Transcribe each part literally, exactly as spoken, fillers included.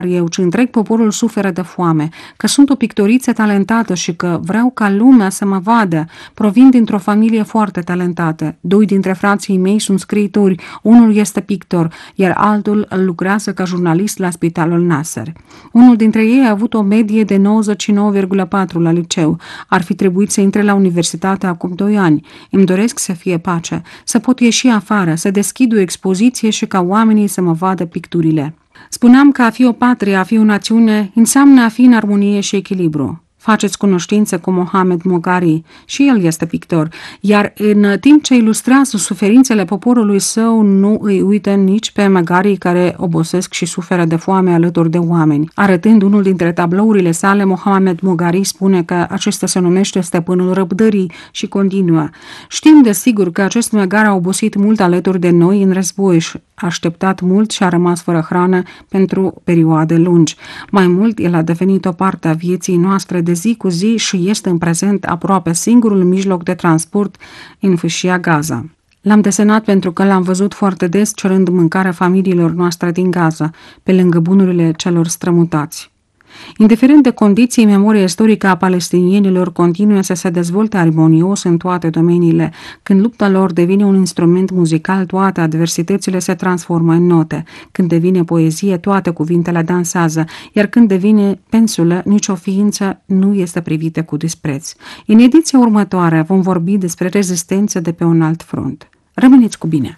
eu, ci întreg poporul suferă de foame, că sunt o pictoriță talentată și că vreau ca lumea să mă vadă. Provin dintr-o familie foarte talentată. Doi dintre frații mei sunt scriitori, unul este pictor, iar altul lucrează ca jurnalist la Spitalul Nasser. Unul dintre ei a avut o medie de nouăzeci și nouă virgulă patru la liceu. Ar fi trebuit să intre la universitate acum doi ani. Îmi doresc să fie pace, să pot ieși afară, să deschid o expoziție și ca oamenii să mă vadă picturile. Spuneam că a fi o patrie, a fi o națiune, înseamnă a fi în armonie și echilibru. Faceți cunoștință cu Mohamed Moghari, și el este pictor, iar în timp ce ilustrează suferințele poporului său, nu îi uită nici pe Moghari care obosesc și suferă de foame alături de oameni. Arătând unul dintre tablourile sale, Mohamed Moghari spune că acesta se numește Stăpânul Răbdării și continuă. Știm de sigur că acest Moghari a obosit mult alături de noi în război și a așteptat mult și a rămas fără hrană pentru perioade lungi. Mai mult, el a devenit o parte a vieții noastre de zi cu zi și este în prezent aproape singurul mijloc de transport în fâșia Gaza. L-am desenat pentru că l-am văzut foarte des cerând mâncare familiilor noastre din Gaza, pe lângă bunurile celor strămutați. Indiferent de condiții, memoria istorică a palestinienilor continuă să se dezvolte armonios în toate domeniile. Când lupta lor devine un instrument muzical, toate adversitățile se transformă în note. Când devine poezie, toate cuvintele dansează, iar când devine pensulă, nicio ființă nu este privită cu dispreț. În ediția următoare vom vorbi despre rezistență de pe un alt front. Rămâneți cu bine!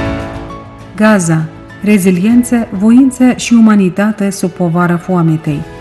Gaza, reziliență, voință și umanitate sub povara foametei.